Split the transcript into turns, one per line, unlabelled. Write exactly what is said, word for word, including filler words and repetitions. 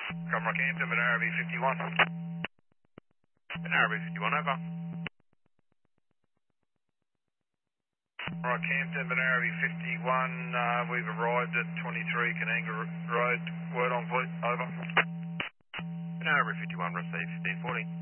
Come Rockhampton, Banara B fifty-one. Banara B fifty-one, over. Rockhampton, Banara B fifty-one, uh, we've arrived at twenty-three Kananga Road. Word on fleet, over.
Banana fifty-one, receive fifteen forty.